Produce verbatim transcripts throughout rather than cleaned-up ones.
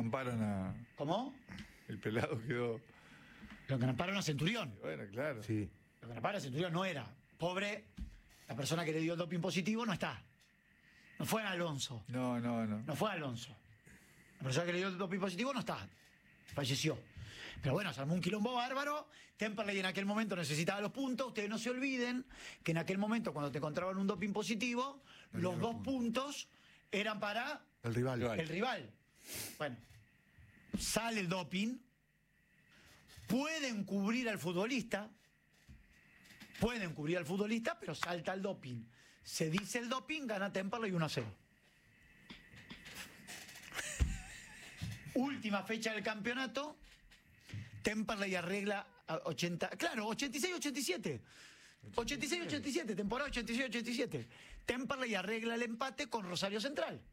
encamparon a... ¿Cómo? El pelado quedó... Lo que encamparon a Centurión. Bueno, claro. Sí. Lo que encamparon a Centurión no era. Pobre, la persona que le dio el doping positivo no está. No fue Alonso. No, no, no. No fue Alonso. La persona que le dio el doping positivo no está. Falleció. Pero bueno, se armó un quilombo bárbaro. Temperley en aquel momento necesitaba los puntos. Ustedes no se olviden que en aquel momento, cuando te encontraban un doping positivo, No los había dos puntos. puntos eran para El rival. el rival. Bueno, sale el doping. Pueden cubrir al futbolista. Pueden cubrir al futbolista, pero salta el doping. Se dice el doping, gana Temperley uno a cero. Última fecha del campeonato. Temperley arregla a ochenta, claro, ochenta y seis ochenta y siete. ochenta y seis ochenta y siete, temporada ochenta y seis ochenta y siete. Temperley arregla el empate con Rosario Central.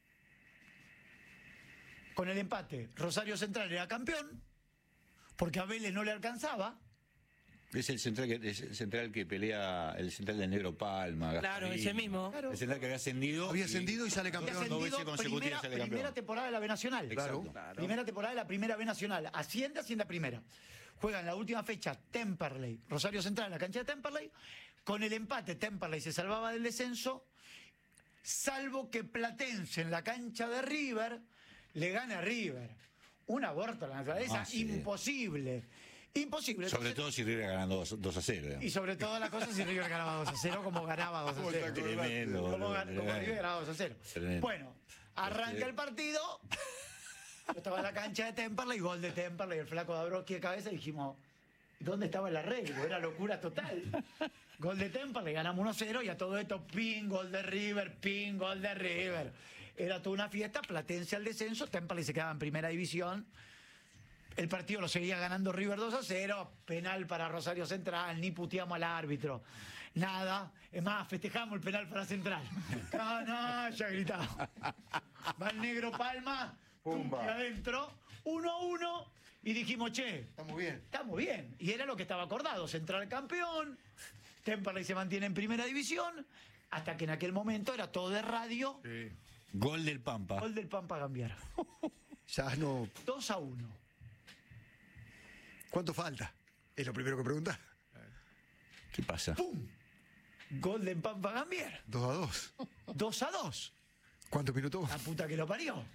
Con el empate, Rosario Central era campeón, porque a Vélez no le alcanzaba. Es el central que, es el central que pelea, el central del Negro Palma. Claro, Gasparini. ese mismo. Claro. El central que había ascendido. Había ascendido y sale Había campeón. ascendido, dos veces consecutivas primera, sale campeón. primera temporada de la B Nacional. Claro. Exacto. Primera temporada de la primera B Nacional. Asciende, asciende a primera. Juegan la última fecha Temperley, Rosario Central en la cancha de Temperley. Con el empate, Temperley se salvaba del descenso, salvo que Platense en la cancha de River le gane a River. Un aborto a la naturaleza, Ah, sí. imposible. Imposible. Sobre Entonces, todo si River ganando dos a cero. digamos. y sobre todo las cosas si River ganaba dos a cero, como ganaba dos a cero. Tremendo, Como, boludo, gan- como tremendo. River ganaba dos a cero. Tremendo. Bueno, arranca el partido. Yo estaba en la cancha de Temperley, gol de Temperley, el flaco de Dabrowski de cabeza, y dijimos, ¿dónde estaba el arreglo? Era locura total. Gol de Temperley, ganamos uno a cero, y a todo esto, ping, gol de River, ping, gol de River. Era toda una fiesta, Platense al descenso, Temperley se quedaba en primera división. El partido lo seguía ganando River dos a cero, penal para Rosario Central, ni puteamos al árbitro, nada. Es más, festejamos el penal para Central. Canalla, gritaba. Va el Negro Palma, Pumba. y adentro, uno a uno, y dijimos, che, Estamos bien. estamos bien. Y era lo que estaba acordado, Central campeón, Temperley se mantiene en primera división, hasta que en aquel momento era todo de radio, Sí. Gol del Pampa. gol del Pampa Gambiar. Ya no. dos a uno. ¿Cuánto falta? Es lo primero que pregunta. ¿Qué pasa? ¡Pum! Gol del Pampa Gambiar. Dos a dos. dos a dos. ¿Cuántos minutos? La puta que lo parió.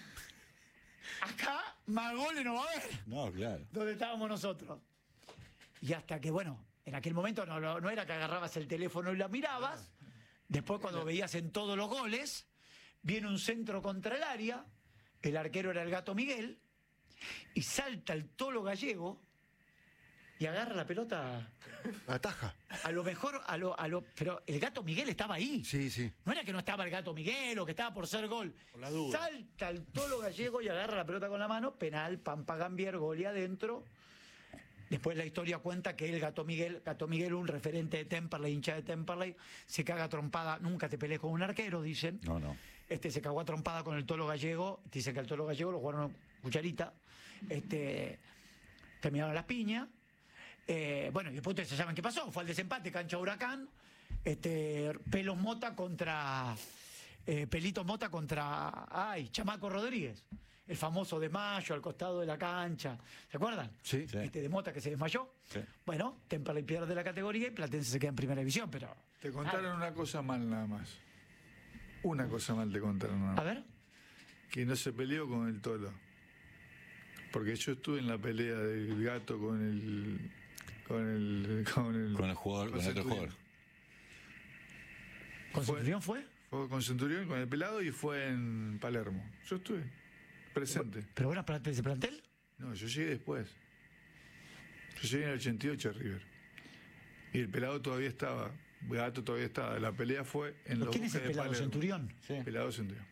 Acá más goles no va a haber. No, claro. Donde estábamos nosotros. Y hasta que, bueno, en aquel momento no, no, no era que agarrabas el teléfono y la mirabas. Después, cuando veías en todos los goles, viene un centro contra el área. El arquero era el Gato Miguel. Y salta el Tolo Gallego y agarra la pelota. Ataja. A lo mejor, a lo, a lo, pero el Gato Miguel estaba ahí. Sí, sí. No era que no estaba el Gato Miguel o que estaba por ser gol. Por la duda. Salta el Tolo Gallego y agarra la pelota con la mano. Penal, Pampa Gambier, gol y adentro. Después la historia cuenta que el Gato Miguel, Gato Miguel, un referente de Temperley, hincha de Temperley, se caga a trompada. Nunca te pelees con un arquero, dicen. No, no. Este se cagó a trompada con el Tolo Gallego. Dicen que el Tolo Gallego lo jugaron cucharita. Este, terminaron las piñas. Eh, bueno, y después ustedes saben qué pasó. Fue al desempate, cancha Huracán. Este, Pelos Mota contra. Eh, Pelito Mota contra. Ay, Chamaco Rodríguez. El famoso de Mayo al costado de la cancha. ¿Se acuerdan? Sí. Sí. Este de Mota que se desmayó. Sí. Bueno, Temperley pierde la categoría y Platense se queda en primera división, pero. Te contaron una cosa mal nada más. Una cosa mal te contaron nada más. A ver. Que no se peleó con el Tolo. Porque yo estuve en la pelea del Gato con el... Con el... Con el, Con el jugador, con el otro Centurión. jugador. ¿Con Fue- Centurión fue? Fue con Centurión, con el pelado, y fue en Palermo. Yo estuve presente. ¿Pero bueno, ese plantel? No, yo llegué después. Yo llegué en el ochenta y ocho a River. Y el pelado todavía estaba. Gato todavía estaba. La pelea fue en los ¿Quién es el buques de pelado? Palermo. ¿Centurión? Sí. Pelado Centurión.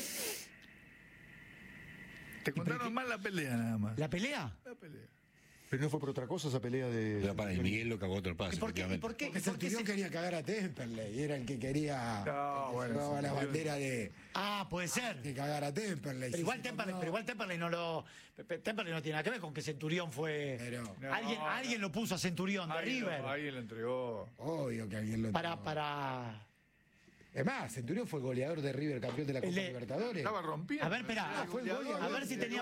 Te contaron mal la pelea nada más. ¿La pelea? La pelea. Pero no fue por otra cosa esa pelea de. Pero para, y Miguel lo cagó otro pase. ¿Y por qué? ¿Y efectivamente. por qué? Porque ¿Y por qué Centurión se- quería cagar a Temperley, era el que quería. No, el que bueno, llevaba la Centurión. bandera de Ah, puede ser. que cagar a Temperley. Pero Sí, igual, sí, Temperley, no. pero igual Temperley no lo. Temperley no tiene nada que ver con que Centurión fue. Pero- No, alguien, no. alguien lo puso a Centurión de Alguien River. lo, alguien lo entregó. Obvio que alguien lo Para, entregó. para. Es más, Centurión fue goleador de River, campeón de la El Copa de- Libertadores. Estaba rompiendo. A ver, espera. Era fue el goleador. goleador. A ver si tenía